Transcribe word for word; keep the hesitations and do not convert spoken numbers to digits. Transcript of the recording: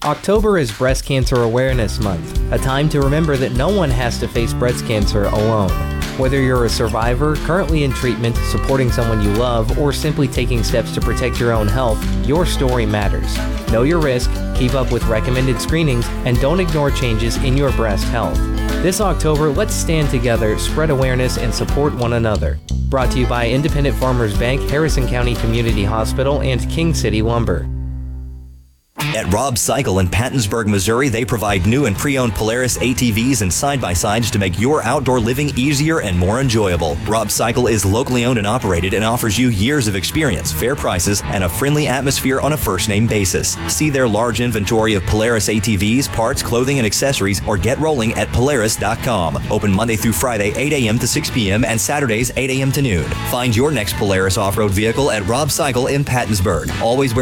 October is Breast Cancer Awareness Month, a time to remember that no one has to face breast cancer alone. Whether you're a survivor, currently in treatment, supporting someone you love, or simply taking steps to protect your own health, your story matters. Know your risk, keep up with recommended screenings, and don't ignore changes in your breast health. This October, let's stand together, spread awareness, and support one another. Brought to you by Independent Farmers Bank, Harrison County Community Hospital, and King City Lumber. At Rob Cycle in Pattonsburg, Missouri, they provide new and pre-owned Polaris A T Vs and side-by-sides to make your outdoor living easier and more enjoyable. Rob Cycle is locally owned and operated and offers you years of experience, fair prices, and a friendly atmosphere on a first-name basis. See their large inventory of Polaris A T Vs, parts, clothing, and accessories, or get rolling at Polaris dot com. Open Monday through Friday, eight a.m. to six p.m. and Saturdays, eight a.m. to noon. Find your next Polaris off-road vehicle at Rob Cycle in Pattonsburg. Always wear